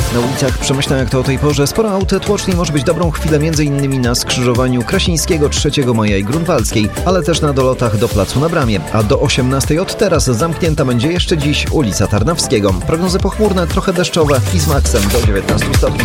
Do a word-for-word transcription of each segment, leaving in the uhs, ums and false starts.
Na ulicach Przemyśla jak to o tej porze sporo aut tłoczni może być dobrą chwilę m.in. na skrzyżowaniu Krasińskiego, trzeciego maja i Grunwaldzkiej, ale też na dolotach do Placu na Bramie. A do osiemnastej od teraz zamknięta będzie jeszcze dziś ulica Tarnawskiego. Prognozy pochmurne, trochę deszczowe i z maksem do dziewiętnastu stopni.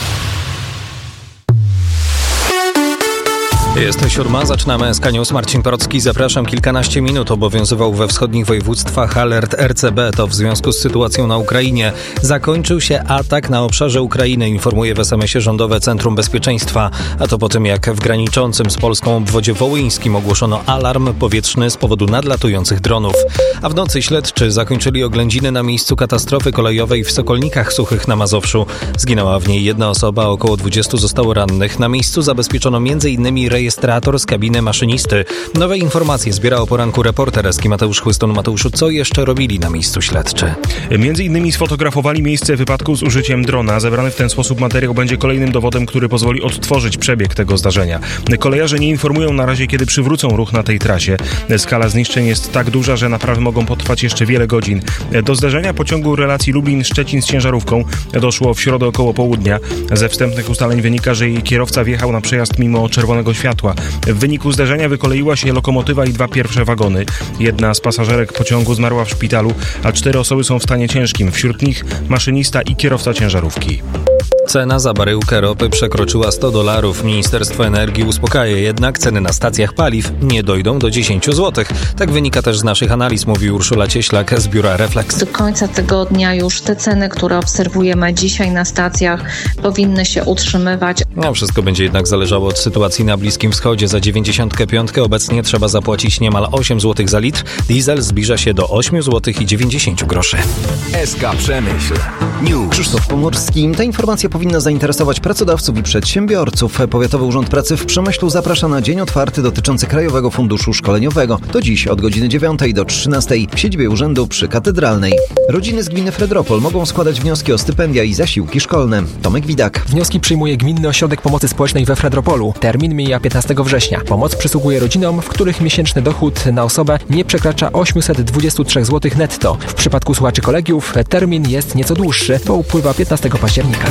Jest siódma, zaczynamy S K News. Marcin Porocki, zapraszam. Kilkanaście minut obowiązywał we wschodnich województwach alert R C B. To w związku z sytuacją na Ukrainie. Zakończył się atak na obszarze Ukrainy, informuje w es em esie Rządowe Centrum Bezpieczeństwa. A to po tym, jak w graniczącym z Polską obwodzie wołyńskim ogłoszono alarm powietrzny z powodu nadlatujących dronów. A w nocy śledczy zakończyli oględziny na miejscu katastrofy kolejowej w Sokolnikach Suchych na Mazowszu. Zginęła w niej jedna osoba, około dwudziestu zostało rannych. Na miejscu zabezpieczono między innymi rejestrator z kabiny maszynisty. Nowe informacje zbiera o poranku reporter Eski Mateusz Chłyston. Mateuszu, co jeszcze robili na miejscu śledczy? Między innymi sfotografowali miejsce wypadku z użyciem drona. Zebrany w ten sposób materiał będzie kolejnym dowodem, który pozwoli odtworzyć przebieg tego zdarzenia. Kolejarze nie informują na razie, kiedy przywrócą ruch na tej trasie. Skala zniszczeń jest tak duża, że naprawy mogą potrwać jeszcze wiele godzin. Do zdarzenia pociągu relacji Lublin-Szczecin z ciężarówką doszło w środę około południa. Ze wstępnych ustaleń wynika, że jej kierowca wjechał na przejazd mimo czerwonego światła. W wyniku zdarzenia wykoleiła się lokomotywa i dwa pierwsze wagony. Jedna z pasażerek pociągu zmarła w szpitalu, a cztery osoby są w stanie ciężkim. Wśród nich maszynista i kierowca ciężarówki. Cena za baryłkę ropy przekroczyła sto dolarów. Ministerstwo Energii uspokaja jednak, ceny na stacjach paliw nie dojdą do dziesięciu złotych. Tak wynika też z naszych analiz, mówi Urszula Cieślak z biura Reflex. Do końca tygodnia już te ceny, które obserwujemy dzisiaj na stacjach, powinny się utrzymywać. No, wszystko będzie jednak zależało od sytuacji na Bliskim Wschodzie. Za dziewięćdziesiątkę piątkę obecnie trzeba zapłacić niemal osiem złotych za litr. Diesel zbliża się do ośmiu złotych i dziewięćdziesięciu groszy. S K Przemyśl News. Krzysztof Pomorski. Ta informacja powinna zainteresować pracodawców i przedsiębiorców. Powiatowy Urząd Pracy w Przemyślu zaprasza na dzień otwarty dotyczący Krajowego Funduszu Szkoleniowego. To dziś od godziny dziewiątej do trzynastej w siedzibie urzędu przy Katedralnej. Rodziny z gminy Fredropol mogą składać wnioski o stypendia i zasiłki szkolne. Tomek Widak. Wnioski przyjmuje Gminny Ośrodek Pomocy Społecznej we Fredropolu. Termin mija piętnastego września. Pomoc przysługuje rodzinom, w których miesięczny dochód na osobę nie przekracza osiemset dwadzieścia trzy złotych netto. W przypadku słuchaczy kolegiów termin jest nieco dłuższy, bo upływa piętnastego października.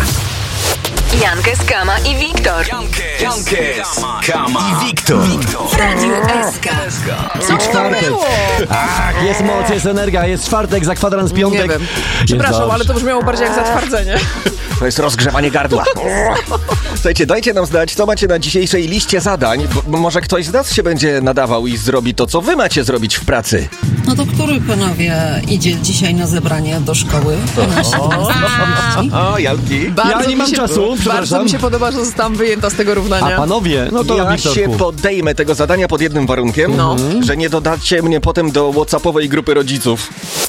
Jankes, Kama i Wiktor. Jankes, Kama i Wiktor. W Radiu S K. I czwartek. Ach, jest moc, jest energia, jest czwartek, za kwadrans piątek. Nie wiem. Przepraszam, ale to brzmiało bardziej jak zatwardzenie. To jest rozgrzewanie gardła. Słuchajcie, dajcie nam znać, co macie na dzisiejszej liście zadań, bo, bo może ktoś z nas się będzie nadawał i zrobi to, co wy macie zrobić w pracy. No to który, panowie, idzie dzisiaj na zebranie do szkoły? O, Janki. Bardzo Ja nie mam się, czasu, Bardzo mi się podoba, że zostałam wyjęta z tego równania. A panowie, no to ja się podejmę tego zadania pod jednym warunkiem, no. że nie dodacie mnie potem do whatsappowej grupy rodziców.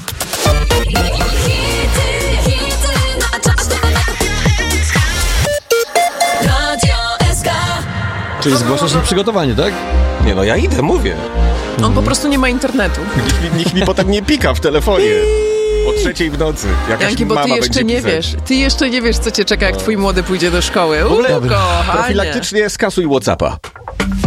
Czyli zgłaszasz się przygotowanie, tak? Nie no, ja idę, mówię. On po prostu nie ma internetu. Nikt, nikt mi potem nie pika w telefonie. O trzeciej w nocy. Jakaś Janki, bo ty mama jeszcze nie pisać. wiesz. Ty jeszcze nie wiesz, co cię czeka, jak twój młody pójdzie do szkoły. W ogóle U, kochanie. profilaktycznie skasuj WhatsAppa.